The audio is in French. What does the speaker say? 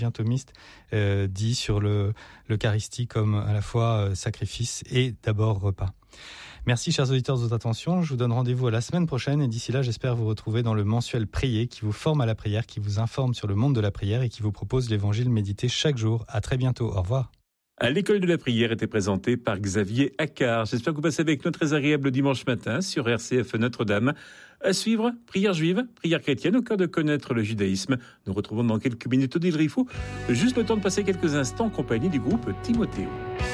thomiste dit sur l'Eucharistie comme à la fois sacrifice et d'abord repas. Merci chers auditeurs de votre attention, je vous donne rendez-vous à la semaine prochaine et d'ici là j'espère vous retrouver dans le mensuel Prier qui vous forme à la prière, qui vous informe sur le monde de la prière et qui vous propose l'évangile médité chaque jour. À très bientôt, au revoir. À l'école de la prière était présenté par Xavier Accard. J'espère que vous passez avec nous très agréable dimanche matin sur RCF Notre-Dame. À suivre, prière juive, prière chrétienne au cœur de connaître le judaïsme. Nous retrouvons dans quelques minutes Odile Riffaut, juste le temps de passer quelques instants en compagnie du groupe Timothée.